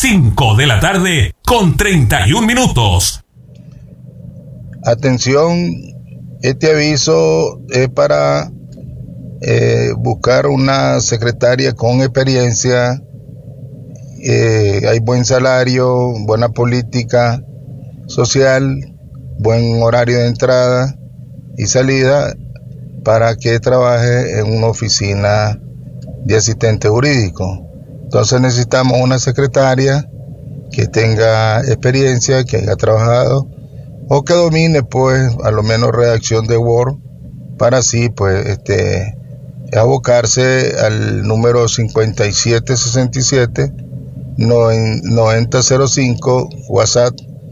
5:31. Atención, este aviso es para buscar una secretaria con experiencia. Hay buen salario, buena política social, buen horario de entrada y salida para que trabaje en una oficina de asistente jurídico. Entonces necesitamos una secretaria que tenga experiencia, que haya trabajado o que domine pues a lo menos redacción de Word para así pues abocarse al número 5767 9005, WhatsApp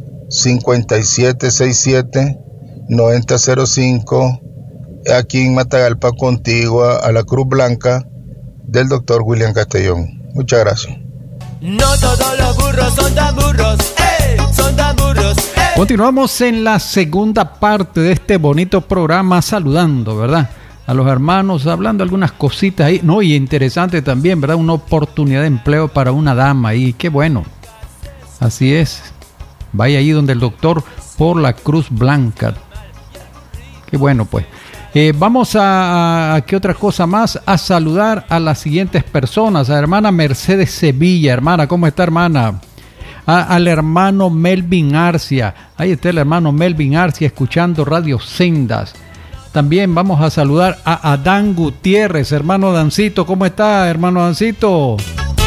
5767 9005, aquí en Matagalpa, contigua a la Cruz Blanca del doctor William Castellón. Muchas gracias. No todos los burros son tan burros, son tan burros. Continuamos en la segunda parte de este bonito programa, saludando, ¿verdad?, a los hermanos, hablando algunas cositas ahí, no, y interesante también, ¿verdad?, una oportunidad de empleo para una dama ahí, qué bueno, así es, vaya ahí donde el doctor por la Cruz Blanca, qué bueno pues. Vamos a ¿qué otra cosa más? A saludar a las siguientes personas, a hermana Mercedes Sevilla, hermana, ¿cómo está, hermana? Al hermano Melvin Arcia, ahí está el hermano Melvin Arcia escuchando Radio Sendas. También vamos a saludar a Adán Gutiérrez, hermano Dancito, ¿cómo está, hermano Dancito?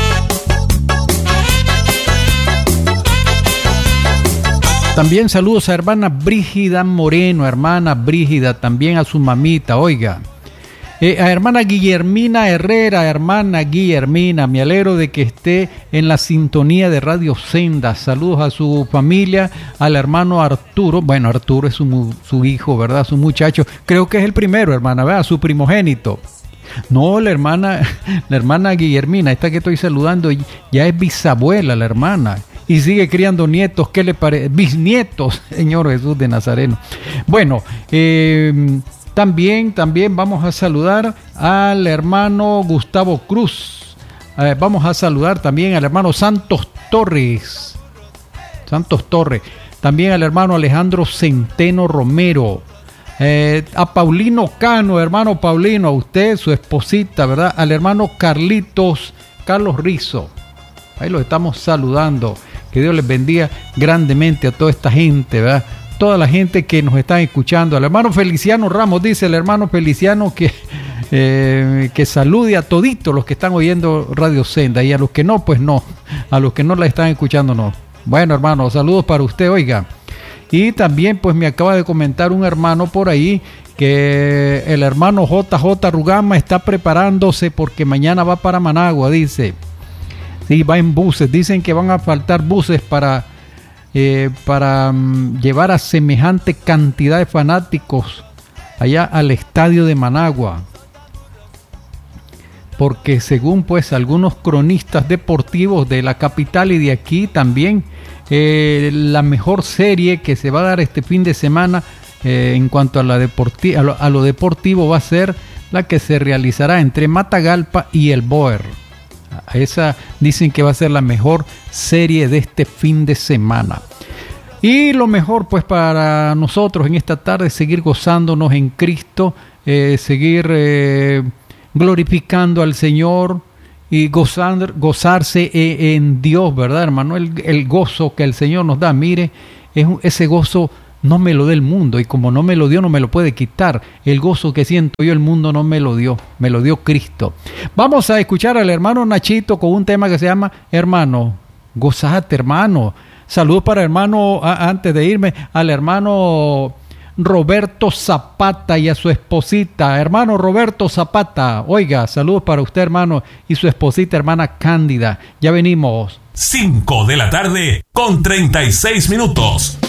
También saludos a hermana Brígida Moreno, hermana Brígida, también a su mamita, oiga. A hermana Guillermina Herrera, hermana Guillermina, me alegro de que esté en la sintonía de Radio Sendas. Saludos a su familia, al hermano Arturo. Bueno, Arturo es su hijo, ¿verdad? Su muchacho. Creo que es el primero, hermana, ¿verdad? Su primogénito. No, la hermana Guillermina, esta que estoy saludando, ya es bisabuela la hermana. Y sigue criando nietos, ¿qué le parece? Bisnietos, Señor Jesús de Nazareno. Bueno, También vamos a saludar al hermano Gustavo Cruz. Vamos a saludar también al hermano Santos Torres. También al hermano Alejandro Centeno Romero. A Paulino Cano, hermano Paulino, a usted, su esposita, ¿verdad? Al hermano Carlos Rizo. Ahí los estamos saludando. Que Dios les bendiga grandemente a toda esta gente, ¿verdad? Toda la gente que nos está escuchando. Al hermano Feliciano Ramos, dice el hermano Feliciano que salude a toditos los que están oyendo Radio Senda, y a los que no, pues no, a los que no la están escuchando, no. Bueno, hermano, saludos para usted, oiga. Y también pues me acaba de comentar un hermano por ahí que el hermano JJ Rugama está preparándose porque mañana va para Managua, dice. Sí, va en buses, dicen que van a faltar buses para llevar a semejante cantidad de fanáticos allá al estadio de Managua, porque según pues algunos cronistas deportivos de la capital y de aquí también, la mejor serie que se va a dar este fin de semana en cuanto a lo deportivo va a ser la que se realizará entre Matagalpa y el Boer. Esa dicen que va a ser la mejor serie de este fin de semana. Y lo mejor pues para nosotros en esta tarde, seguir gozándonos en Cristo, seguir glorificando al Señor y gozarse en Dios, ¿verdad, hermano? El gozo que el Señor nos da, mire, ese gozo no me lo da el mundo, y como no me lo dio, no me lo puede quitar. El gozo que siento yo, el mundo no me lo dio Cristo. Vamos a escuchar al hermano Nachito con un tema que se llama Hermano, gozate, hermano. Saludos para hermano, antes de irme, al hermano Roberto Zapata y a su esposita. Hermano Roberto Zapata, oiga, saludos para usted, hermano, y su esposita, hermana Cándida. Ya venimos. 5:36.